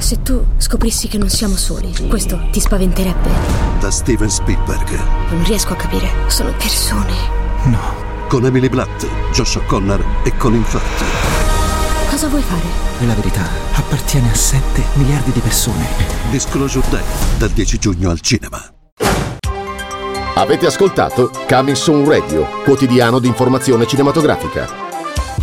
Se tu scoprissi che non siamo soli, questo ti spaventerebbe? Da Steven Spielberg. Non riesco a capire. Sono persone. No. Con Emily Blunt, Josh O'Connor e Colin Firth. Cosa vuoi fare? E la verità appartiene a 7 miliardi di persone. Disclosure Day, dal 10 giugno al cinema. Avete ascoltato Coming Soon Radio, quotidiano di informazione cinematografica.